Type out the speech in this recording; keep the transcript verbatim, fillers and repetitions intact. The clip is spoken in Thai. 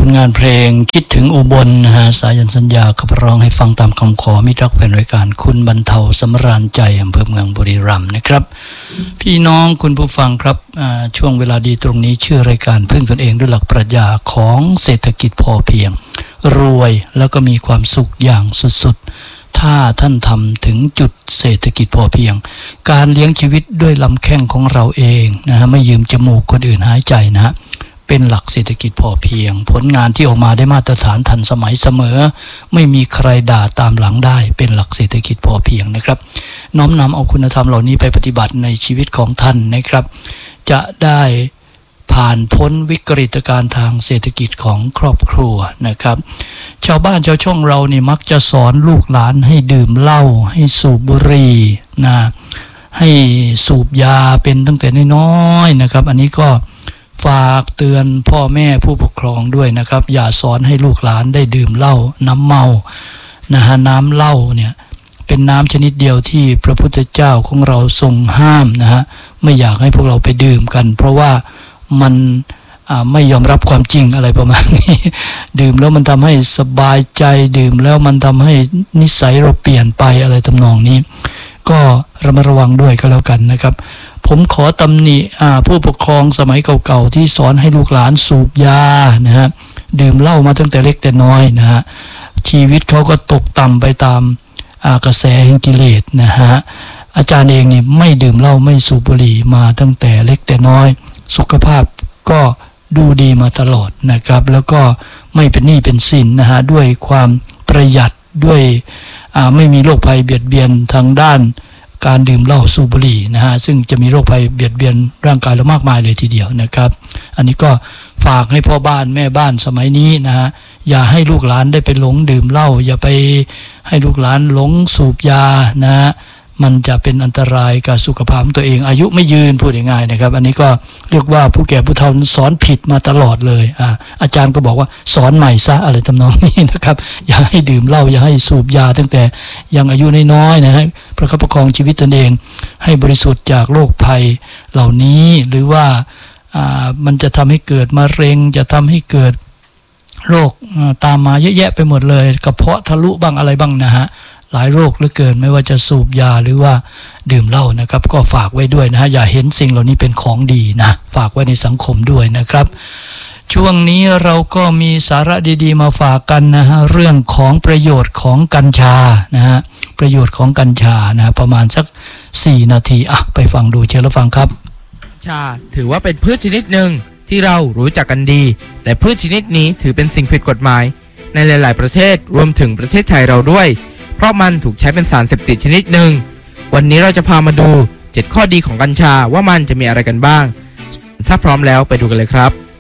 ลงานเพลงคิดถึงอุบลนะฮะสายันสัญญาขับร้องให้ฟังตามคำขอมิตรรักแฟนรายการคุณบรรเทาสำราญใจอำเภอเมืองบุรีรัมย์นะครับพี่น้องคุณผู้ฟังครับช่วงเวลาดีตรงนี้ชื่อรายการพึ่งตนเองด้วยหลักปรัชญาของเศรษฐกิจพอเพียงรวยแล้วก็มีความสุขอย่างสุดๆถ้าท่านทำถึงจุดเศรษฐกิจพอเพียงการเลี้ยงชีวิตด้วยลำแข้งของเราเองนะฮะไม่ยืมจมูกคนอื่นหายใจนะฮะเป็นหลักเศรษฐกิจพอเพียงผลงานที่ออกมาได้มาตรฐานทันสมัยเสมอไม่มีใครด่าตามหลังได้เป็นหลักเศรษฐกิจพอเพียงนะครับน้อมนำเอาคุณธรรมเหล่านี้ไปปฏิบัติในชีวิตของท่านนะครับจะได้ผ่านพ้นวิกฤตการณ์ทางเศรษฐกิจของครอบครัวนะครับชาวบ้านชาวช่องเรานี่มักจะสอนลูกหลานให้ดื่มเหล้าให้สูบบุหรี่นะให้สูบยาเป็นตั้งแต่น้อยๆนะครับอันนี้ก็ฝากเตือนพ่อแม่ผู้ปกครองด้วยนะครับอย่าสอนให้ลูกหลานได้ดื่มเหล้าน้ำเมานะฮะน้ำเหล้าเนี่ยเป็นน้ำชนิดเดียวที่พระพุทธเจ้าของเราทรงห้ามนะฮะไม่อยากให้พวกเราไปดื่มกันเพราะว่ามันไม่ยอมรับความจริงอะไรประมาณนี้ดื่มแล้วมันทำให้สบายใจดื่มแล้วมันทำให้นิสัยเราเปลี่ยนไปอะไรทำนองนี้ก็ระมัดระวังด้วยก็แล้วกันนะครับผมขอตำหนิผู้ปกครองสมัยเก่าๆที่สอนให้ลูกหลานสูบยานะฮะดื่มเหล้ามาตั้งแต่เล็กแต่น้อยนะฮะชีวิตเขาก็ตกต่ำไปตามกระแสแห่งกิเลสนะฮะอาจารย์เองนี่ไม่ดื่มเหล้าไม่สูบบุหรี่มาตั้งแต่เล็กแต่น้อยสุขภาพก็ดูดีมาตลอดนะครับแล้วก็ไม่เป็นหนี้เป็นสินนะฮะด้วยความประหยัดด้วยไม่มีโรคภัยเบียดเบียนทางด้านการดื่มเหล้าสูบบุหรี่นะฮะซึ่งจะมีโรคภัยเบียดเบียนร่างกายเรามากมายเลยทีเดียวนะครับอันนี้ก็ฝากให้พ่อบ้านแม่บ้านสมัยนี้นะฮะอย่าให้ลูกหลานได้ไปหลงดื่มเหล้าอย่าไปให้ลูกหลานหลงสูบยานะฮะมันจะเป็นอันตรายกับสุขภาพตัวเองอายุไม่ยืนพูดง่ายๆนะครับอันนี้ก็เรียกว่าผู้แก่ผู้เฒ่าสอนผิดมาตลอดเลยอ่าอาจารย์ก็บอกว่าสอนใหม่ซะอะไรทำนองนี้นะครับอย่าให้ดื่มเหล้าอย่าให้สูบยาตั้งแต่ยังอายุน้อยๆนะฮะประคับประคองชีวิตตนเองให้บริสุทธิ์จากโรคภัยเหล่านี้หรือว่าอ่ามันจะทำให้เกิดมะเร็งจะทำให้เกิดโรคตามมาเยอะแยะไปหมดเลยกระเพาะทะลุบ้างอะไรบ้างนะฮะหลายโรคเหลือเกินไม่ว่าจะสูบยาหรือว่าดื่มเหล้านะครับก็ฝากไว้ด้วยนะฮะอย่าเห็นสิ่งเหล่านี้เป็นของดีนะฝากไว้ในสังคมด้วยนะครับช่วงนี้เราก็มีสาระดีๆมาฝากกันนะฮะเรื่องของประโยชน์ของกัญชานะฮะประโยชน์ของกัญชานะประมาณสักสี่นาทีอ่ะไปฟังดูเชิญรับฟังครับกัญชาถือว่าเป็นพืชชนิดหนึ่งที่เรารู้จักกันดีแต่พืชชนิดนี้ถือเป็นสิ่งผิดกฎหมายในหลายๆประเทศรวมถึงประเทศไทยเราด้วยเพราะมันถูกใช้เป็นสารเสพติดชนิดหนึ่งวันนี้เราจะพามาดูเจ็ดข้อดีของกัญชาว่ามันจะมีอะไรกันบ้างถ้าพร้อมแล้วไปดูกันเลยครับ